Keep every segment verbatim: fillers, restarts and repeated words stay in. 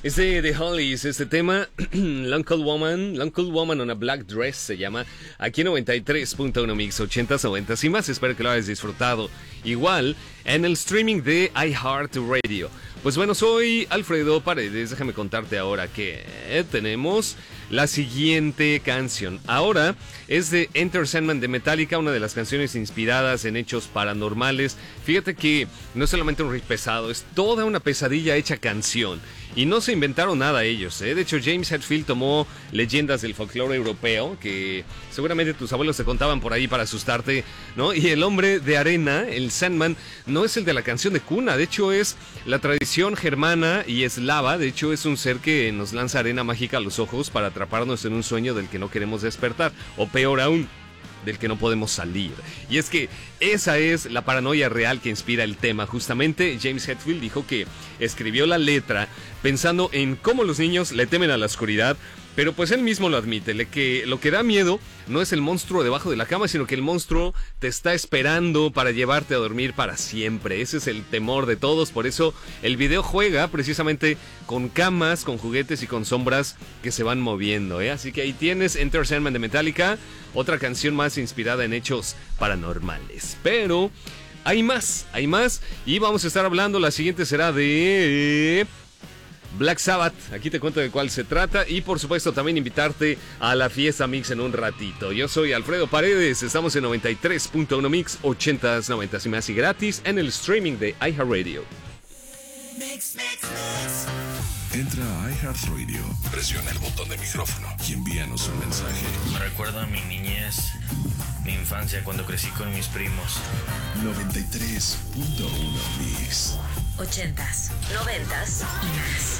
Es de The Hollies, este tema, L'Uncle Woman, L'Uncle Woman on a Black Dress se llama, aquí en noventa y tres punto uno Mix, ochentas, noventas y más, espero que lo hayas disfrutado. Igual, en el streaming de iHeartRadio. Pues bueno, soy Alfredo Paredes, déjame contarte ahora que tenemos la siguiente canción. Ahora es de Enter Sandman de Metallica, una de las canciones inspiradas en hechos paranormales. Fíjate que no es solamente un riff pesado, es toda una pesadilla hecha canción. Y no se inventaron nada ellos, ¿eh? De hecho, James Hetfield tomó leyendas del folclore europeo, que seguramente tus abuelos te contaban por ahí para asustarte, ¿no? Y el hombre de arena, el Sandman, no es el de la canción de cuna, de hecho es la tradición germana y eslava, de hecho es un ser que nos lanza arena mágica a los ojos para atraparnos en un sueño del que no queremos despertar, o peor aún, del que no podemos salir. Y es que esa es la paranoia real que inspira el tema. Justamente James Hetfield dijo que escribió la letra pensando en cómo los niños le temen a la oscuridad, pero pues él mismo lo admite, le que lo que da miedo no es el monstruo debajo de la cama, sino que el monstruo te está esperando para llevarte a dormir para siempre. Ese es el temor de todos, por eso el video juega precisamente con camas, con juguetes y con sombras que se van moviendo, ¿eh? Así que ahí tienes Enter Sandman de Metallica, otra canción más inspirada en hechos paranormales. Pero hay más, hay más, y vamos a estar hablando, la siguiente será de Black Sabbath. Aquí te cuento de cuál se trata y por supuesto también invitarte a la fiesta Mix en un ratito. Yo soy Alfredo Paredes, estamos en noventa y tres punto uno Mix, ochentas, noventas y más y gratis en el streaming de iHeartRadio. Mix, mix, mix. Entra a iHeartRadio, presiona el botón de micrófono y envíanos un mensaje. Me recuerda a mi niñez, mi infancia cuando crecí con mis primos. noventa y tres punto uno Mix. Ochentas, noventas y más.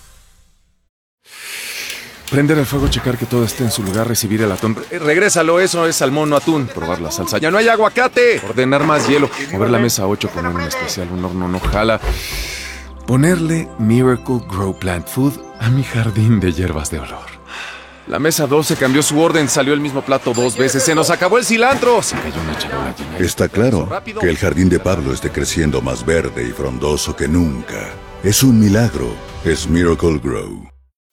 Prender el fuego, checar que todo esté en su lugar, recibir el atún. Eh, regrésalo, eso es salmón, no atún. Probar la salsa. ¡Ya no hay aguacate! Ordenar más hielo. Mover la mesa ocho, poner un especial, un horno no jala. Ponerle Miracle Grow Plant Food a mi jardín de hierbas de olor. La mesa doce cambió su orden, salió el mismo plato dos veces. ¡Se nos acabó el cilantro! Se cayó una charola llena. Está claro que el jardín de Pablo esté creciendo más verde y frondoso que nunca. Es un milagro. Es Miracle Grow.